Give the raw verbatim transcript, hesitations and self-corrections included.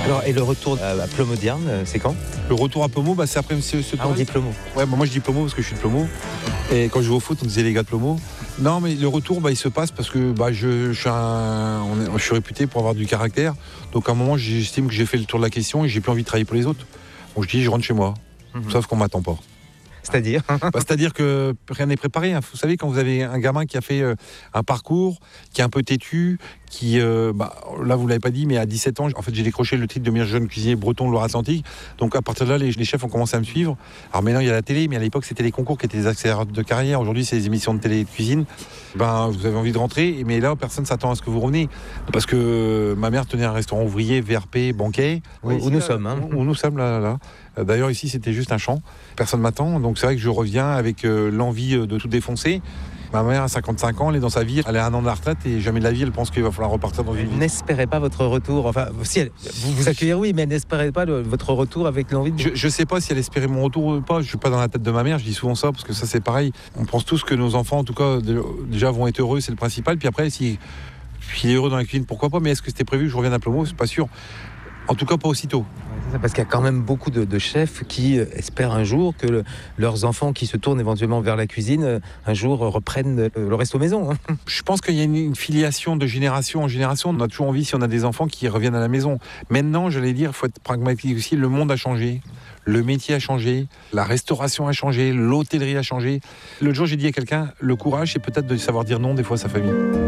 Alors, et le retour à, à Plomodierne, c'est quand? Le retour à Plomo, bah, c'est après ce, ce Ah, temps. on dit Plomo. Ouais, bah, moi je dis Plomo parce que je suis de Plomo. Et quand je joue au foot, on disait les gars de Plomo. Non, mais le retour, bah, il se passe parce que bah, je, je, suis un, on est, je suis réputé pour avoir du caractère. Donc à un moment, j'estime que j'ai fait le tour de la question et j'ai plus envie de travailler pour les autres. Donc je dis, je rentre chez moi. Mmh. Sauf qu'on m'attend pas. C'est-à-dire bah, C'est-à-dire que rien n'est préparé. Hein. Vous savez, quand vous avez un gamin qui a fait euh, un parcours, qui est un peu têtu, qui, euh, bah, là vous ne l'avez pas dit, mais à dix-sept ans, en fait, j'ai décroché le titre de meilleur jeune cuisinier breton de Loire-Atlantique. Donc à partir de là, les, les chefs ont commencé à me suivre. Alors maintenant, il y a la télé, mais à l'époque, c'était les concours qui étaient des accélérateurs de carrière. Aujourd'hui, c'est les émissions de télé et de cuisine. Ben, vous avez envie de rentrer, mais là, personne ne s'attend à ce que vous reveniez. Parce que ma mère tenait un restaurant ouvrier, V R P, banquet. Où, ici, où nous là, sommes. Hein. Où, où nous sommes, là, là, là. D'ailleurs, ici, c'était juste un champ. Personne ne m'attend. Donc, c'est vrai que je reviens avec euh, l'envie de tout défoncer. Ma mère a cinquante-cinq ans, elle est dans sa vie, elle a un an de la retraite et jamais de la vie, elle pense qu'il va falloir repartir dans une vie. N'espérez pas votre retour. Enfin, si elle, vous vous accueillir, oui, mais n'espérez pas le, votre retour avec l'envie de... Je ne sais pas si elle espérait mon retour ou pas. Je ne suis pas dans la tête de ma mère, je dis souvent ça, parce que ça, c'est pareil. On pense tous que nos enfants, en tout cas, déjà vont être heureux, c'est le principal. Puis après, s'il si, est heureux dans la cuisine, pourquoi pas. Mais est-ce que c'était prévu que je revienne à Plomo? C'est pas sûr. En tout cas, pas aussitôt. Parce qu'il y a quand même beaucoup de, de chefs qui espèrent un jour que le, leurs enfants qui se tournent éventuellement vers la cuisine, un jour reprennent le resto maison. Hein. Je pense qu'il y a une, une filiation de génération en génération. On a toujours envie, si on a des enfants, qui reviennent à la maison. Maintenant, j'allais dire, il faut être pragmatique aussi. Le monde a changé. Le métier a changé. La restauration a changé. L'hôtellerie a changé. L'autre jour, j'ai dit à quelqu'un, le courage, c'est peut-être de savoir dire non des fois à sa famille.